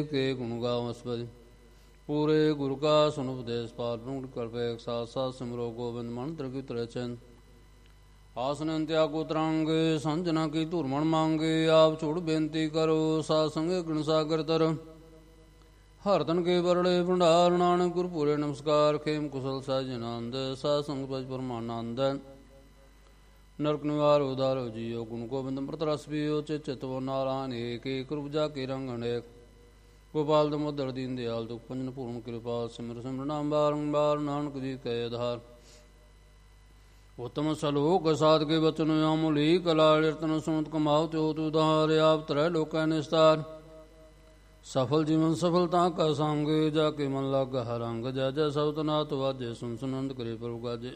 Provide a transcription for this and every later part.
ਕੇ ਗੁਣ ਗਾਵਸਪਿ ਪੂਰੇ ਗੁਰੂ ਕਾ ਸੁਨ ਉਪਦੇਸ਼ ਪਾਲ ਪ੍ਰਗਟ ਕਰਪੇ ਸਾਥ ਸਾਥ ਸਿਮਰੋ ਗੋਬਿੰਦ ਮਨ ਤ੍ਰਿਗਿ ਤਰੇ ਚੈਨ ਆਸਨ ਤਿਆਗੋ ਤਰੰਗ ਸੰਜਨਾ ਕੀ ਧੁਰ ਮਨ ਮੰਗੇ ਆਪ ਛੋੜ ਬੇਨਤੀ ਕਰੋ ਸਾਧ ਸੰਗੇ ਗੁਣ ਸਾਗਰ ਤਰ ਹਰ ਤਨ ਕੇ ਬਰੜੇ ਭੰਡਾਰ ਨਾਨਕ ਗੁਰ ਪੂਰੇ ਨਮਸਕਾਰ ਖੇਮ ਕੁਸਲ ਸਹਿਜਨੰਦ ਸਾਧ ਸੰਗ ਪਜ ਪਰਮਾਨੰਦ ਨਰਕ ਨਿਵਾਰ ਉਦਾਰੋ ਜੀਓ ਗੁਣ ਗੋਬਿੰਦ ਅੰਮ੍ਰਿਤ ਰਸ ਪੀਓ ਚਿਤਵ ਨਾਰਾਇਣ ਏਕ ਏਕ ਰੂਪ ਜਾ ਕੇ ਰੰਗ ਅਨੇਕ ਗੋਪਾਲ ਦਮੋਦਰ ਦੀਨ ਦਿਆਲ ਦੁਖ ਪੰਜਨ ਪੂਰਨ ਕਿਰਪਾਲ ਸਿਮਰ ਸਿਮਰ ਨਾਮ ਬਾਰੰਬਾਰ ਨਾਨਕ ਜੀ ਕੈ ਆਧਾਰ ਉਤਮ ਸਲੋਕ ਸਾਧ ਕੇ ਬਚਨ ਅਮੁਲੀ ਕਲਾ ਨਿਰਤਨ ਸੁਨਤ ਕਮਾਉ ਤਿਉ ਤੁ ਉਧਾਰ ਆਪ ਤਰੈ ਲੋਕੈ ਨਿਸਤਾਰ ਸਫਲ ਜੀਵਨ ਸਫਲਤਾ ਕਾ ਸੰਗ ਜਾ ਕੇ ਮਨ ਲਗ ਹਰੰਗ ਜੈ ਜੈ ਸਬਤਨਾਥ ਵਾਜੇ ਸੁਨ ਸੁਨੰਦ ਕਰੇ ਪ੍ਰਭੁ ਗਾਜੇ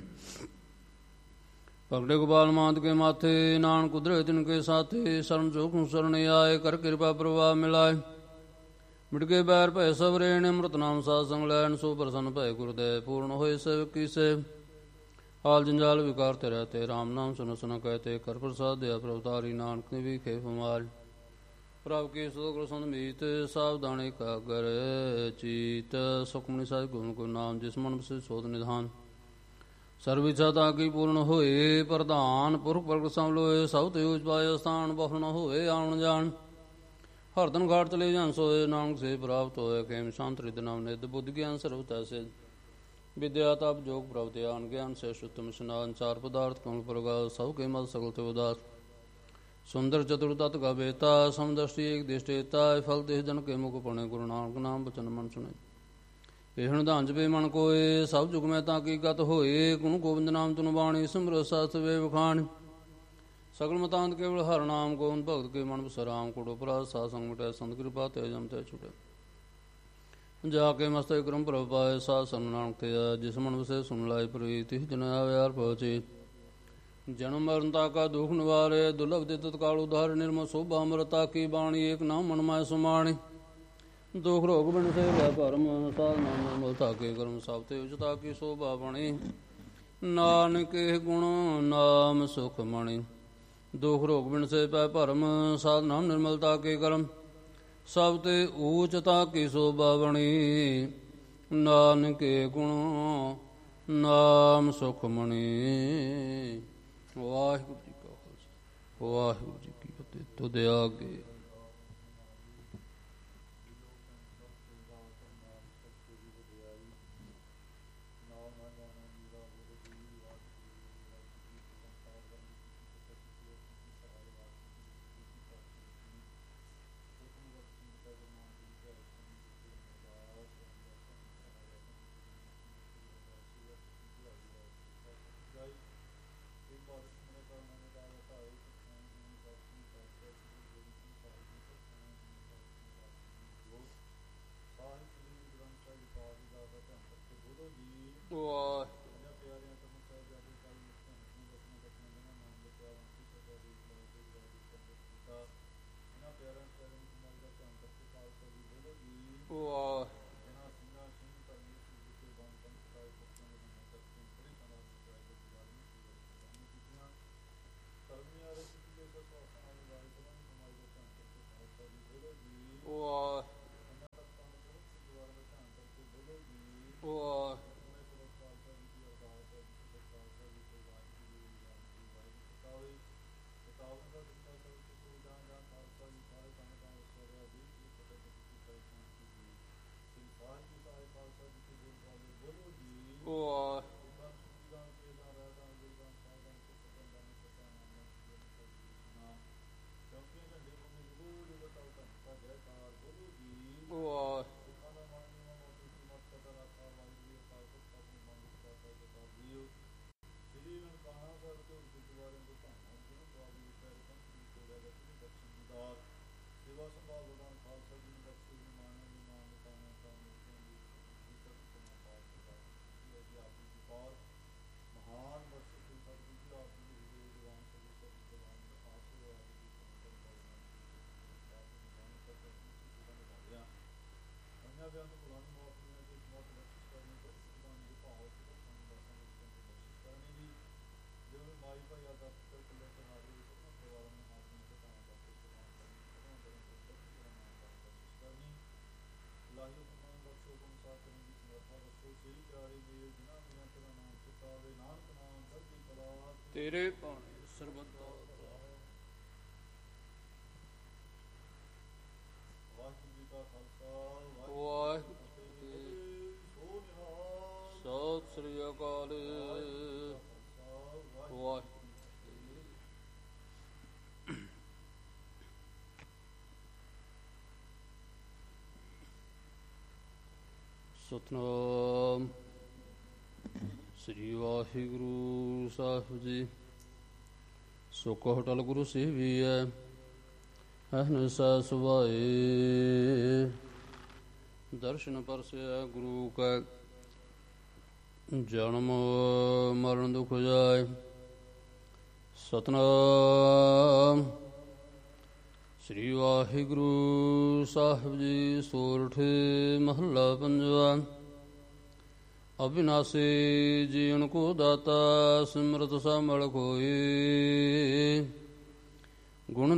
ਪਗੜੇ ਗੋਪਾਲ ਮਾਤ ਕੇ ਮਾਥੇ ਨਾਨਕ ਕੁਦਰਤ ਤਿਨ ਕੇ ਸਾਥੇ ਸ਼ਰਨ ਜੋਗ ਸ਼ਰਨ ਆਏ ਕਰ ਕਿਰਪਾ ਪ੍ਰਭਾ ਮਿਲਾਏ ਮਿਟ ਕੇ ਬੈਰ ਭੈ ਸਭ ਰੇਣ ਅੰਮ੍ਰਿਤ ਨਾਮ ਸਾਧ ਸੰਗ ਲੈਣ ਸੋ ਪ੍ਰਸੰਨ ਭੈ ਗੁਰਦੇਵ ਪੂਰਨ ਹੋਏ ਸੇਵ ਕੀ ਸੇ ਹਾਲ ਜੰਜਾਲ ਵਿਕਾਰ ਤੇ ਰਹਤੇ ਰਾਮ ਨਾਮ ਸੁਨ ਸੁਨ ਕਹਤੇ ਕਰ ਪ੍ਰਸਾਦ ਦਿਆ ਪ੍ਰਭ ਤਾਰੀ ਨਾਨਕ ਨੇ ਵੀ ਖੇਫ ਮਾਰ ਪ੍ਰਭ ਕੀ ਸੋਗਰ ਸੰਤ ਮੀਤ ਸਾਵਧਾਨੀ ਕਾਗਰ ਚੀਤ ਸੁਖਮਨੀ ਸਾਹਿਬ ਗੁਣ ਕੋ ਨਾਮ ਜਿਸ ਮਨ ਬਸੇ ਸੋਧ ਨਿਧਾਨ ਸਰਵ ਇੱਛਾ ਤਾਂ ਕੀ ਪੂਰਨ ਹੋਏ ਪ੍ਰਧਾਨ ਪੁਰਖ ਪ੍ਰਗਟ ਸਭ ਲੋਏ ਸਭ ਤੇ ਉਚ ਪਾਏ ਸਥਾਨ ਬਹੁ ਨ ਹੋਏ ਆਉਣ ਜਾਣ ਹਰਦਨ ਘਾਟ ਚਲੇ ਜਾਣ ਸੋਏ ਨਾਨਕ ਸੇ ਪ੍ਰਾਪਤ ਹੋਏ ਖੇਮ ਸ਼ਾਂਤ ਰਿਦ ਨਾਮ ਨਿਧ ਬੁੱਧ ਗਿਆਨ ਸਰਵ ਤੈਸੇ ਵਿਦਿਆ ਤਪ ਜੋਗ ਪ੍ਰਭ ਧਿਆਨ ਗਿਆਨ ਸੇ ਉਤਮ ਇਸ਼ਨਾਨ ਚਾਰ ਪਦਾਰਥ ਕਮਲ ਪ੍ਰਗਾਸ ਸਭ ਕੇ ਮਲ ਸਗਲ ਤੇ ਉਦਾਸ ਸੁੰਦਰ ਚਤੁਰ ਤਤ ਕਾ ਬੇਤਾ ਸਮਦ੍ਰਿਸ਼ਟੀ ਏਕ ਦਿਸ਼ਟੇਤਾ ਫਲ ਦੇਹ ਜਨ ਕੇ ਮੁਖ ਪਣੇ ਗੁਰੂ ਨਾਨਕ ਨਾਮ ਬਚਨ ਮਨ ਸੁਣੇ ਇਹਣ ਧੰਜ ਪੇ ਮਨ ਕੋਏ ਸਭ ਜੁਗ ਮੈਂ ਤਾਂ ਕੀ ਗਤ ਹੋਏ ਗੁਣ ਗੋਬਿੰਦ ਨਾਮ ਤੁਨ ਬਾਣੀ ਸਿਮਰ ਸਤ ਵੇ ਵਖਾਣ ਸਗਲ ਮਤਾਂਤ ਕੇਵਲ ਹਰ ਨਾਮ ਗੋਬਿੰਦ ਭਗਤ ਕੇ ਮਨ ਬਸਰਾਮ ਕੋਟੋ ਪਰਾਧ ਸਾਧ ਸੰਗ ਮਿਟੈ ਸੰਤ ਕਿਰਪਾ ਤੇ ਜਮ ਤੇ ਛੁਟੇ ਜਾ ਕੇ ਮਸਤੇ ਕਰਮ ਪ੍ਰਭ ਪਾਏ ਸਾਧ ਸੰਗ ਨਾਨਕ ਤੇ ਜਿਸ ਮਨ ਵਸੇ ਸੁਨ ਲਾਇ ਪ੍ਰੀਤਿ ਜਨ ਆਵਿਆਰ ਪਹੁੰਚੇ ਜਨਮ ਮਰਨ ਤਾ ਕਾ ਦੁਖ ਨਿਵਾਰੇ ਦੁਰਲਭ ਦੇ ਤਤਕਾਲ ਉਧਾਰ ਨਿਰਮਲ ਸੋਭਾ ਅਮਰਤਾ ਕੀ ਬਾਣੀ ਏਕ ਨਾਮ ਮਨ ਮਾਇ ਸੁਮਾਣੀ ਦੁਖ ਰੋਗ ਬਿਨ ਸੇ ਲਿਆ ਭਰਮ ਸਾਧ ਨਾਮ ਨਿਰਮਲ ਤਾਕੇ ਕਰਮ ਸਭ ਤੇ ਉਚਤਾ ਕੀ ਸੋਭਾ ਬਣੀ ਨਾਨਕ ਗੁਣ ਨਾਮ ਸੁਖ ਮਣੀ ਦੁਖ ਰੋਗ ਬਿਨ ਸੇ ਪੈ ਭਰਮ ਸਾਧ ਨਾਮ ਨਿਰਮਲਤਾ ਕੇ ਕਰਮ ਸਭ ਤੇ ਊਚਤਾ ਕੀ ਸੋਭਾ ਬਣੀ ਨਾਨਕ ਗੁਣ ਨਾਮ ਸੁਖ ਮਣੀ ਵਾਹਿਗੁਰੂ ਜੀ ਕਾ ਖਾਲਸਾ ਵਾਹਿਗੁਰੂ ਜੀ ਕੀ ਫਤਿਹ ਤੁਧ ਆਗੇ ਤੇਰੇ ਭਾਣੇ ਸਰਬਤ ਦਾ ਵਾਹਿਗੁਰੂ ਸਤਿ ਸ੍ਰੀ ਅਕਾਲ ਵਾਹਿਗੁਰੂ। ਸਤਿਨਾਮ ਸ੍ਰੀ ਵਾਹਿਗੁਰੂ ਸਾਹਿਬ ਜੀ। ਸੁਖ ਹੋਟਲ ਗੁਰੂ ਸੇਵੀਐ ਅਹਨਿਸਾ ਸੁਭਾਏ। ਦਰਸ਼ਨ ਪਰਸਿਆ ਗੁਰੂ ਕੈ ਜਨਮ ਮਰਨ ਦੁਖ ਜਾਏ। ਸਤਿਨਾਮ ਸ੍ਰੀ ਵਾਹਿਗੁਰੂ ਸਾਹਿਬ ਜੀ। ਸੋਰਠ ਮਹੱਲਾ ਪੰਜਵਾ। ਅਬਿਨਾਸੀ ਜੀਵਨ ਕੋ ਦਾਤਾ ਸਿਮਰਤ ਸਾਮਲ ਕੋਇ। ਗੁਣ